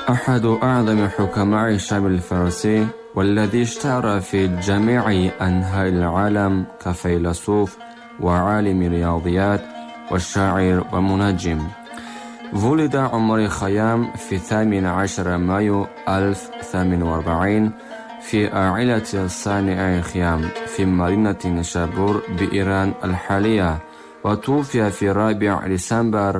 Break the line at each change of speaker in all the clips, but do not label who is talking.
أحد أعظم حكماء الشعب الفارسي، والذي اشتهر في جميع أنحاء العالم كفيلسوف وعالم رياضيات والشاعر ومنجم. ولد عمر الخيام في 18 مايو 1048 في عائلة صانعي خيام في مدينة نيشابور بإيران الحالية، وتوفي في 4 ديسمبر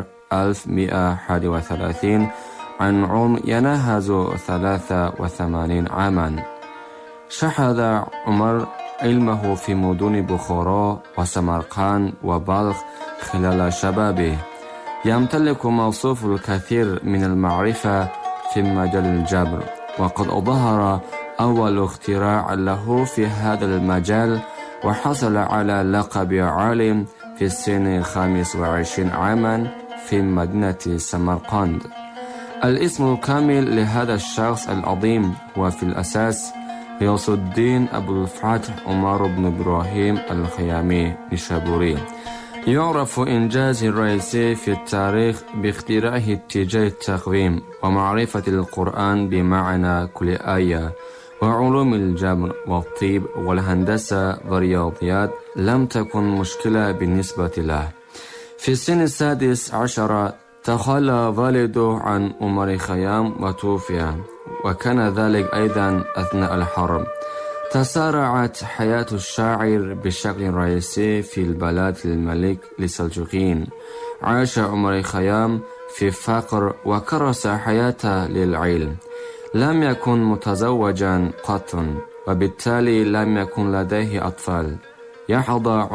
1131 عن عمر يناهز 83 عاما. شهد عمر علمه في مدن بخارى وسمرقند وبلخ خلال شبابه. يمتلك موصوف الكثير من المعرفة في مجال الجبر، وقد ظهر أول اختراع له في هذا المجال، وحصل على لقب عالم في سن 25 عاما في مدينة سمرقند. الاسم الكامل لهذا الشخص العظيم هو في الأساس غياث الدين أبو الفتح عمر بن إبراهيم الخيامي نيشابوري. يعرف إنجازه الرئيسي في التاريخ باختراعه اتجاه التقويم ومعرفة القرآن بمعنى كل آية، وعلوم الجبر والطب والهندسة والرياضيات لم تكن مشكلة بالنسبة له. في السن 16 تخلى والده عن عمر الخيام وتوفي، وكان ذلك أيضا أثناء الحرب. تسارعت حياة الشاعر بشكل رئيسي في البلاد الملك للسلجوقيين. عاش عمر الخيام في فقر وكرس حياته للعلم. لم يكن متزوجا قط، وبالتالي لم يكن لديه أطفال. يحظى